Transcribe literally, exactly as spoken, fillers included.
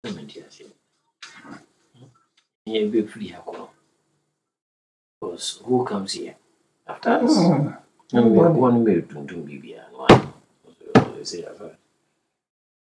Yeah, be free. Because who comes here after us? No, we are going to do Bibia.